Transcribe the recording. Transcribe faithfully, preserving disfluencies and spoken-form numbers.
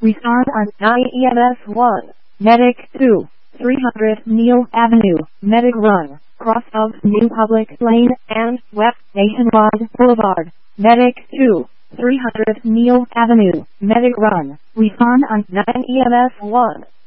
Respond on nine E M S one. Medic two. three hundred Neal Avenue, Medic Run, cross of New Public Lane, and West Nationwide Boulevard. Medic two. three hundred Neal Avenue, Medic Run. Respond on nine E M S one.